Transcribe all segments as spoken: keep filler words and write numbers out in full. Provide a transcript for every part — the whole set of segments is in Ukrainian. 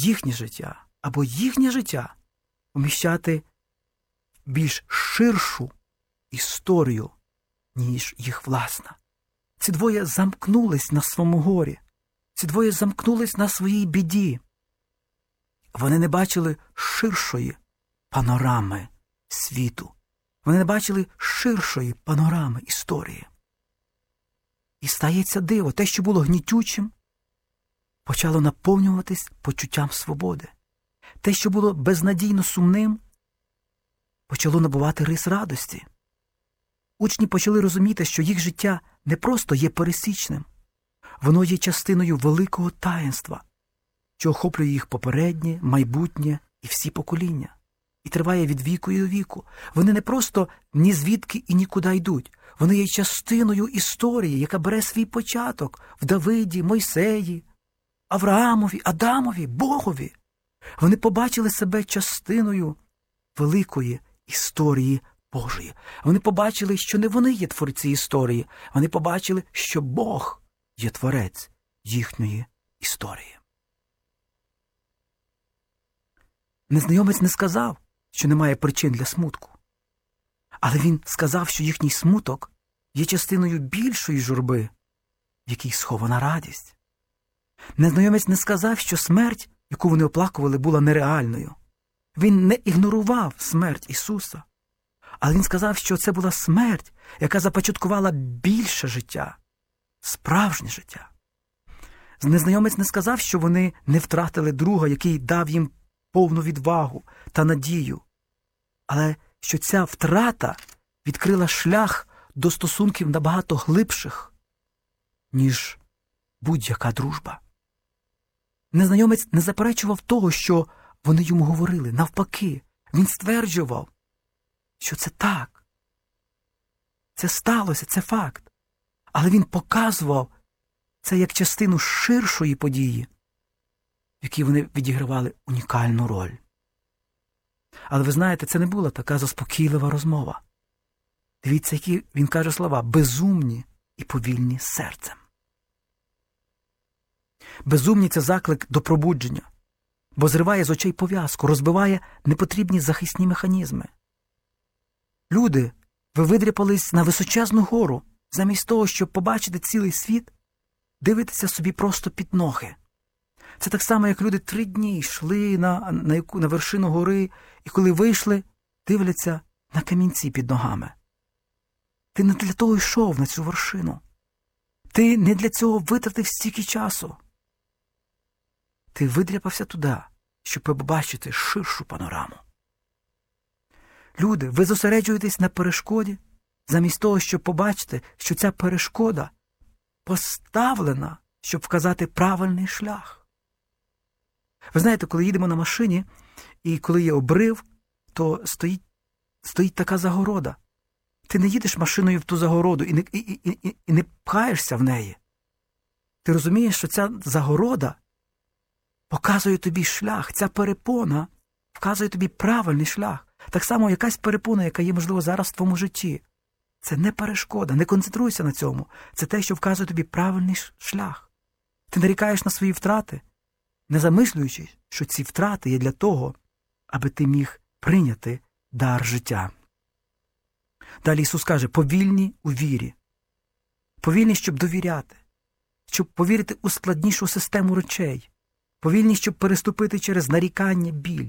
їхнє життя або їхнє життя поміщати в більш ширшу історію, ніж їх власна. Ці двоє замкнулись на своєму горі. Ці двоє замкнулись на своїй біді. Вони не бачили ширшої панорами світу. Вони не бачили ширшої панорами історії. І стається диво. Те, що було гнітючим, почало наповнюватись почуттям свободи. Те, що було безнадійно сумним, почало набувати рис радості. Учні почали розуміти, що їх життя не просто є пересічним. Воно є частиною великого таїнства, що охоплює їх попереднє, майбутнє і всі покоління. І триває від віку і до віку. Вони не просто ні звідки і нікуди йдуть. Вони є частиною історії, яка бере свій початок в Давиді, Мойсеї, Авраамові, Адамові, Богові. Вони побачили себе частиною великої історії Божої. Вони побачили, що не вони є творці історії. Вони побачили, що Бог є творець їхньої історії. Незнайомець не сказав, що немає причин для смутку. Але він сказав, що їхній смуток є частиною більшої журби, в якій схована радість. Незнайомець не сказав, що смерть, яку вони оплакували, була нереальною. Він не ігнорував смерть Ісуса. Але він сказав, що це була смерть, яка започаткувала більше життя, справжнє життя. Незнайомець не сказав, що вони не втратили друга, який дав їм повну відвагу та надію. Але що ця втрата відкрила шлях до стосунків набагато глибших, ніж будь-яка дружба. Незнайомець не заперечував того, що вони йому говорили. Навпаки, він стверджував, що це так. Це сталося, це факт. Але він показував це як частину ширшої події, в якій вони відігравали унікальну роль. Але ви знаєте, це не була така заспокійлива розмова. Дивіться, які він каже слова: безумні і повільні серцем. Безумні – це заклик до пробудження, бо зриває з очей пов'язку, розбиває непотрібні захисні механізми. Люди, ви видряпались на височезну гору, замість того, щоб побачити цілий світ, дивитеся собі просто під ноги. Це так само, як люди три дні йшли на, на, яку, на вершину гори, і коли вийшли, дивляться на камінці під ногами. Ти не для того йшов на цю вершину. Ти не для цього витратив стільки часу. Ти видряпався туди, щоб побачити ширшу панораму. Люди, ви зосереджуєтесь на перешкоді, замість того, щоб побачити, що ця перешкода поставлена, щоб вказати правильний шлях. Ви знаєте, коли їдемо на машині, і коли є обрив, то стоїть, стоїть така загорода. Ти не їдеш машиною в ту загороду і не, і, і, і, і не пхаєшся в неї. Ти розумієш, що ця загорода показує тобі шлях, ця перепона вказує тобі правильний шлях. Так само якась перепона, яка є, можливо, зараз в твоєму житті. Це не перешкода, не концентруйся на цьому. Це те, що вказує тобі правильний шлях. Ти нарікаєш на свої втрати, не замислюючись, що ці втрати є для того, аби ти міг прийняти дар життя. Далі Ісус каже: повільні у вірі. Повільні, щоб довіряти, щоб повірити у складнішу систему речей. Повільні, щоб переступити через нарікання, біль.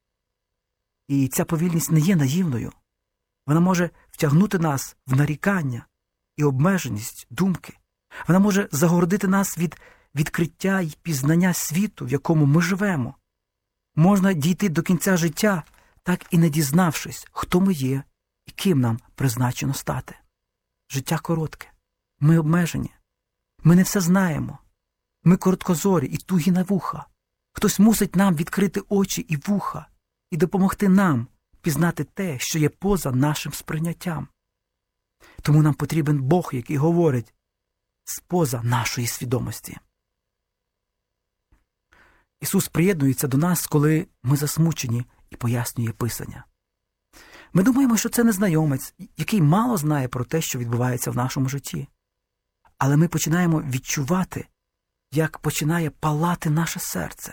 І ця повільність не є наївною. Вона може втягнути нас в нарікання і обмеженість думки. Вона може загородити нас від відкриття і пізнання світу, в якому ми живемо. Можна дійти до кінця життя, так і не дізнавшись, хто ми є і ким нам призначено стати. Життя коротке. Ми обмежені. Ми не все знаємо. Ми короткозорі і тугі на вуха. Хтось мусить нам відкрити очі і вуха і допомогти нам пізнати те, що є поза нашим сприйняттям. Тому нам потрібен Бог, який говорить з-поза нашої свідомості. Ісус приєднується до нас, коли ми засмучені, і пояснює Писання. Ми думаємо, що це незнайомець, який мало знає про те, що відбувається в нашому житті. Але ми починаємо відчувати, як починає палати наше серце.